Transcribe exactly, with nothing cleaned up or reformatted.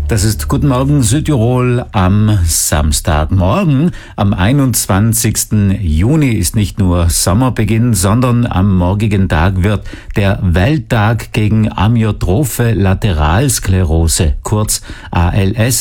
Das ist Guten Morgen Südtirol am Samstagmorgen. Am einundzwanzigsten Juni ist nicht nur Sommerbeginn, sondern am morgigen Tag wird der Welttag gegen Amyotrophe Lateralsklerose, kurz A L S,